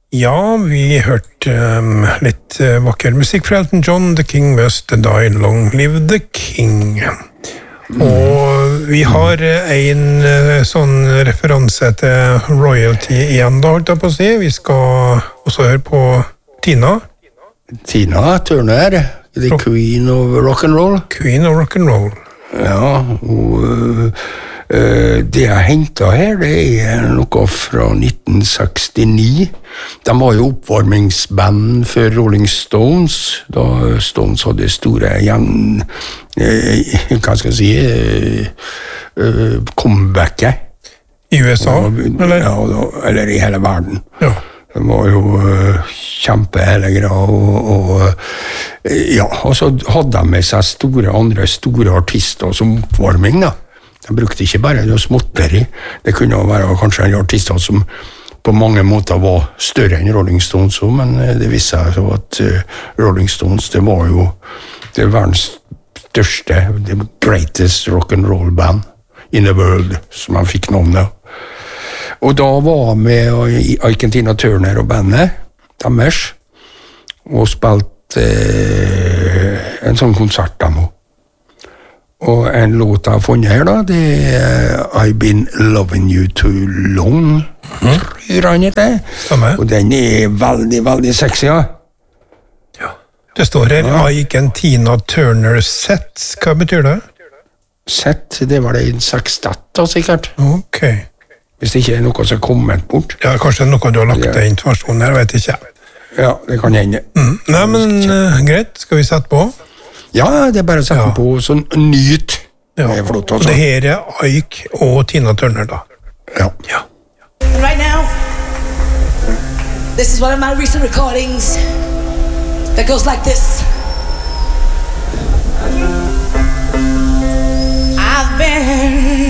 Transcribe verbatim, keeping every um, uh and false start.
Ja, vi hørte um, litt uh, vakker musikk fra Elton John, The King Must Die, Long Live the King. Mm. Og vi har uh, en uh, sånn referanse til royalty igjen, da, holdt jeg på å si. Vi skal også høre på Tina. Tina Turner, the Rock. Queen of rock'n'roll. Queen of rock'n'roll. Ja, og uh, uh, det jeg hentet her, det er noe fra nitten sekstini. De var jo oppvarmingsband for Rolling Stones, da Stones hadde store igjen, uh, hva skal jeg si, uh, uh, comebacket. I U S A, og, eller? Ja, da, eller i hele verden. Ja. Det var jo uh, kjempehelligere, og, og uh, ja, og så hadde de med seg store, andre store artister som oppvarming, da. De brukte ikke bare noe småtteri. Det kunne være kanskje en artister som på mange måter var større enn Rolling Stones, men det viste seg så at uh, Rolling Stones, det var jo det verdens største, the greatest rock'n'roll band in the world, som han fikk navnet. Og da var jeg med Ike-Tina Turner og bandet deres, og spilte eh, en sånn konsert dem også. Og en låt jeg har funnet her da, det er I've Been Loving You Too Long, mm. tror han heter. Samme. Og den er veldig, veldig sexy, ja. Ja. Det står her, ja. Ike-Tina Turner Sets, hva betyr det? Set, det var det en sextett da, sikkert. Ok. Hvis det ikke er noe som er kommet bort. Ja, kanskje noe du har lagt til informasjonen her, vet ikke. Ja, det kan hende. Mm. Nei, men uh, greit, skal vi sette på? Ja, det er bare å sette ja. på, sånn nyt. Ja. Det er flott også. Og det her er Ike og Tina Turner, da. Ja. Ja. And right now, this is one of my recent recordings that goes like this. I've been